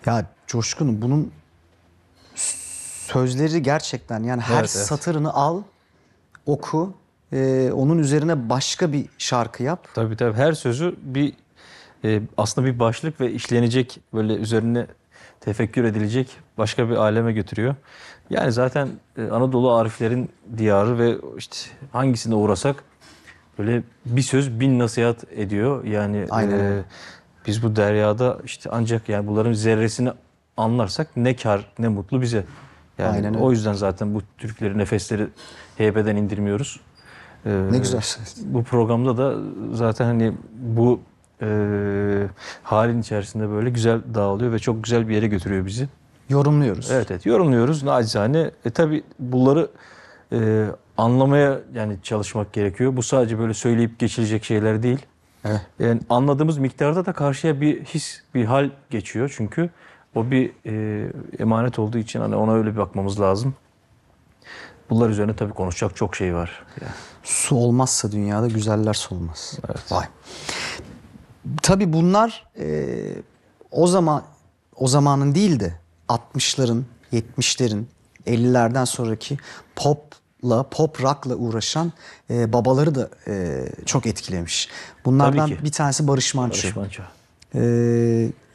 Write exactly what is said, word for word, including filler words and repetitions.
Ya Coşkun, bunun sözleri gerçekten, yani her Evet, evet. satırını al, oku, e, onun üzerine başka bir şarkı yap. Tabii tabii, her sözü bir e, aslında bir başlık ve işlenecek, böyle üzerine tefekkür edilecek başka bir aleme götürüyor. Yani zaten e, Anadolu ariflerin diyarı ve işte hangisine uğrasak böyle bir söz bin nasihat ediyor. Yani Aynen e, öyle. biz bu deryada işte ancak yani bunların zerresini anlarsak ne kar ne mutlu bize. Yani Aynen öyle. o yüzden zaten bu türküleri, nefesleri heybeden indirmiyoruz. Ee, Ne güzel söyledin. Bu programda da zaten hani bu e, halin içerisinde böyle güzel dağılıyor ve çok güzel bir yere götürüyor bizi. Yorumluyoruz. Evet evet, yorumluyoruz nacizane. E tabi bunları e, anlamaya yani çalışmak gerekiyor. Bu sadece böyle söyleyip geçilecek şeyler değil. Evet. Yani anladığımız miktarda da karşıya bir his, bir hal geçiyor. Çünkü o bir e, emanet olduğu için hani ona öyle bir bakmamız lazım. Bunlar üzerine tabii konuşacak çok şey var. Yani, Su olmazsa dünyada güzeller solmaz. evet. Vay. Tabii bunlar e, o zaman o zamanın değil de altmışların, yetmişlerin, ellilerden sonraki popla, pop rock'la uğraşan e, babaları da e, çok etkilemiş. Tabii Bunlardan ki. bir tanesi Barış Manço. Barış Manço. E,